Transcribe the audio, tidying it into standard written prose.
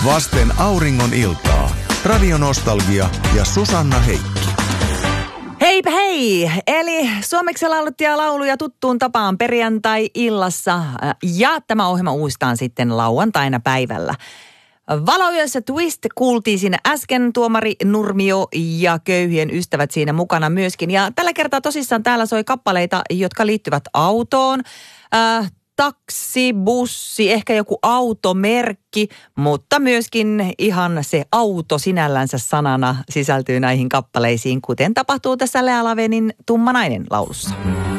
Vasten auringon iltaa. Radio Nostalgia ja Susanna Heikki. Heipä hei! Eli suomeksi lauluttia lauluja tuttuun tapaan perjantai-illassa ja tämä ohjelma uustaan sitten lauantaina päivällä. Valoyössä Twist kuultiin siinä äsken, Tuomari Nurmio ja Köyhien ystävät siinä mukana myöskin. Ja tällä kertaa tosissaan täällä soi kappaleita, jotka liittyvät autoon. Taksi, bussi, ehkä joku automerkki, mutta myöskin ihan se auto sinällänsä sanana sisältyy näihin kappaleisiin, kuten tapahtuu tässä Lea Lavenin Tumma nainen -laulussa.